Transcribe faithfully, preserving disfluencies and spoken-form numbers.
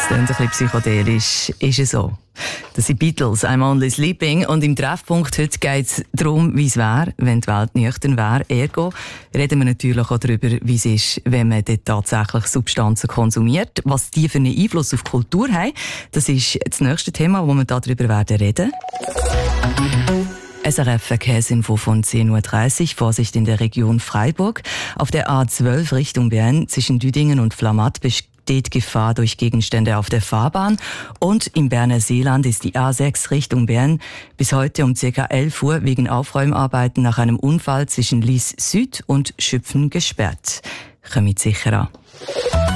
klingt ein bisschen psychedelisch, ist es so. Das sind Beatles, I'm Only Sleeping. Und im Treffpunkt heute geht es darum, wie es wäre, wenn die Welt nüchtern wäre. Ergo reden wir natürlich auch darüber, wie es ist, wenn man dort tatsächlich Substanzen konsumiert. Was die für einen Einfluss auf die Kultur haben, das ist das nächste Thema, wo wir darüber werden reden. S R F Verkehrsinfo von zehn Uhr dreißig. Vorsicht in der Region Freiburg. Auf der A zwölf Richtung Bern zwischen Düdingen und Flamatt besteht Gefahr durch Gegenstände auf der Fahrbahn. Und im Berner Seeland ist die A sechs Richtung Bern bis heute um ca. elf Uhr wegen Aufräumarbeiten nach einem Unfall zwischen Lies Süd und Schüpfen gesperrt. Kommt sicher an.